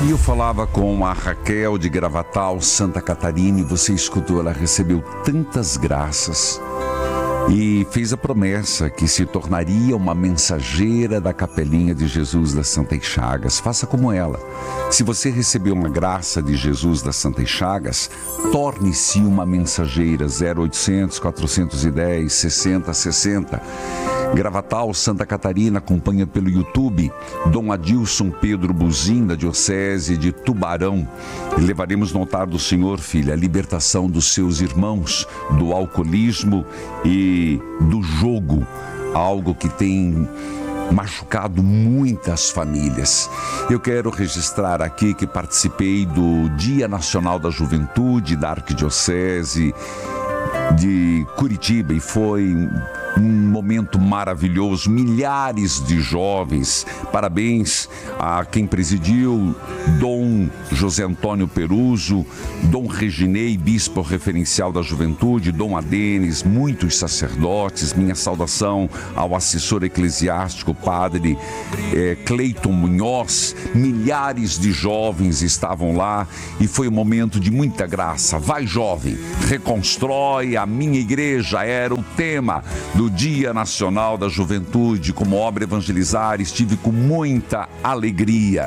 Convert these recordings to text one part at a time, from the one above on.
E eu falava com a Raquel de Gravatal, Santa Catarina, e você escutou, ela recebeu tantas graças e fez a promessa que se tornaria uma mensageira da Capelinha de Jesus das Santas Chagas. Faça como ela. Se você recebeu uma graça de Jesus das Santas Chagas, torne-se uma mensageira. 0800 410 6060. Gravatal, Santa Catarina, acompanha pelo YouTube Dom Adilson Pedro Buzim, da Diocese de Tubarão. E levaremos no altar do Senhor, filha, a libertação dos seus irmãos do alcoolismo e do jogo, algo que tem machucado muitas famílias. Eu quero registrar aqui que participei do Dia Nacional da Juventude da Arquidiocese de Curitiba e foi um momento maravilhoso, milhares de jovens. Parabéns a quem presidiu, Dom José Antônio Peruso, Dom Reginei, bispo referencial da juventude, Dom Adenis, muitos sacerdotes. Minha saudação ao assessor eclesiástico, padre Cleiton Munhoz. Milhares de jovens estavam lá e foi um momento de muita graça. Vai, jovem, reconstrói a minha igreja, era o tema do Dia Nacional da Juventude. Como obra evangelizar, estive com muita alegria.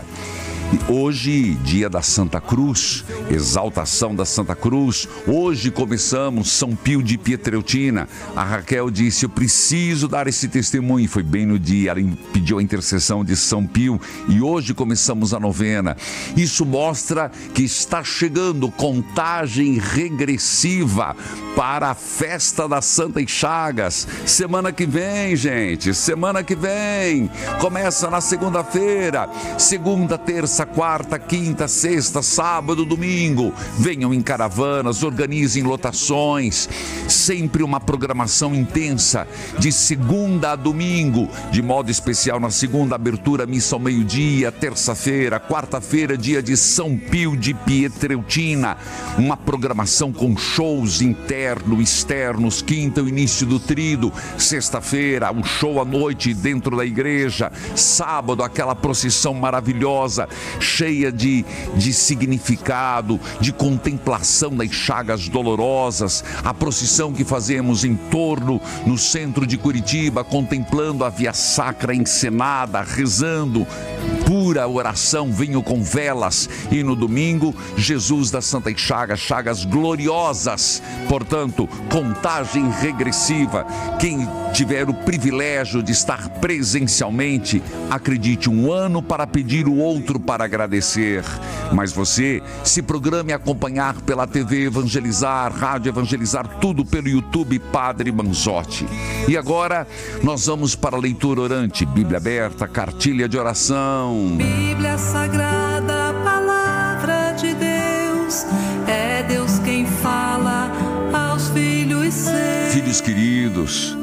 Hoje, dia da Santa Cruz, exaltação da Santa Cruz. Hoje começamos São Pio de Pietreutina. A Raquel disse, eu preciso dar esse testemunho. Foi bem no dia, ela pediu a intercessão de São Pio e hoje começamos a novena. Isso mostra que está chegando contagem regressiva para a festa das Santas Chagas. Semana que vem, gente, semana que vem. Começa na segunda-feira, segunda, terça, quarta, quinta, sexta, sábado, domingo. Venham em caravanas, organizem lotações. Sempre uma programação intensa, de segunda a domingo. De modo especial na segunda, abertura, missa ao meio-dia. Terça-feira, quarta-feira, dia de São Pio de Pietreutina. Uma programação com shows internos, externos. Quinta, o início do trido. Sexta-feira, um show à noite dentro da igreja. Sábado, aquela procissão maravilhosa, cheia de significado, de contemplação das chagas dolorosas. A procissão que fazemos em torno, no centro de Curitiba, contemplando a Via Sacra encenada, rezando, pura oração, vinho com velas. E no domingo, Jesus das Santas Chagas, chagas gloriosas. Portanto, contagem regressiva. Quem tiver o privilégio de estar presencialmente, acredite, um ano para pedir, o outro para agradecer. Mas você se programe a acompanhar pela TV Evangelizar, Rádio Evangelizar, tudo pelo YouTube Padre Manzotti. E agora nós vamos para a leitura orante, Bíblia aberta, cartilha de oração. Bíblia Sagrada, Palavra de Deus, é Deus quem fala aos filhos seus. Filhos queridos,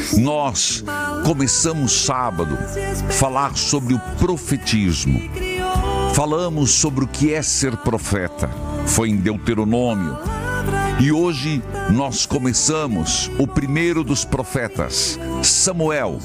nós começamos sábado a falar sobre o profetismo. Falamos sobre o que é ser profeta. Foi em Deuteronômio. E hoje nós começamos o primeiro dos profetas, Samuel.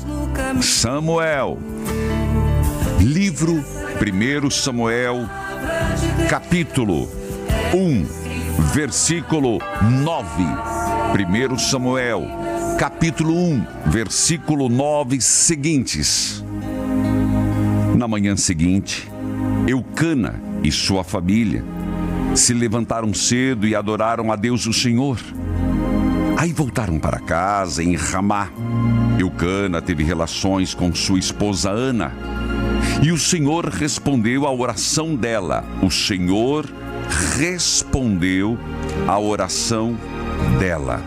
Livro 1 Samuel, capítulo 1, versículo 9. 1 Samuel, capítulo 1, versículo 9, seguintes. Na manhã seguinte, Eucana e sua família se levantaram cedo e adoraram a Deus o Senhor. Aí voltaram para casa em Ramá. Eucana teve relações com sua esposa Ana. E o Senhor respondeu à oração dela. O Senhor respondeu à oração dela.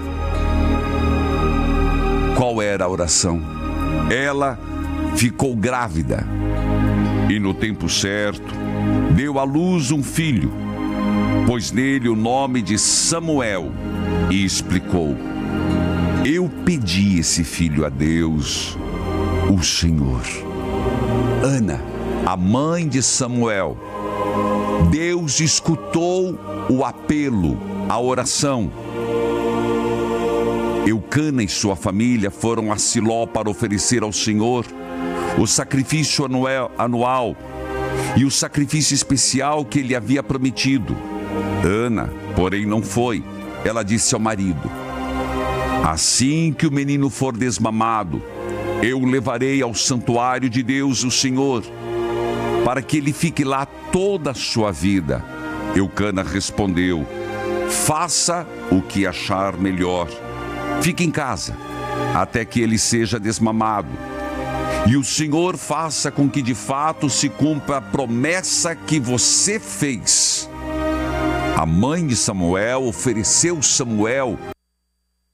Qual era a oração? Ela ficou grávida e no tempo certo deu à luz um filho, pôs nele o nome de Samuel e explicou: eu pedi esse filho a Deus, o Senhor. Ana, a mãe de Samuel, Deus escutou o apelo, a oração. Eucana e sua família foram a Siló para oferecer ao Senhor o sacrifício anual e o sacrifício especial que ele havia prometido. Ana, porém, não foi. Ela disse ao marido: assim que o menino for desmamado, eu o levarei ao santuário de Deus, o Senhor, para que ele fique lá toda a sua vida. Eucana respondeu: faça o que achar melhor. Fique em casa até que ele seja desmamado. E o Senhor faça com que de fato se cumpra a promessa que você fez. A mãe de Samuel ofereceu Samuel